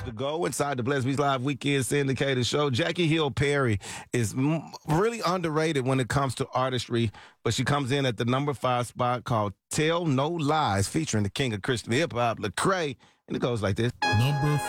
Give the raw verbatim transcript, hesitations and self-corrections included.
to go inside the Bless Beats Live Weekend Syndicated Show. Jackie Hill Perry is m- really underrated when it comes to artistry, but she comes in at the number five spot called Tell No Lies, featuring the king of Christian hip hop, Lecrae, and it goes like this. Number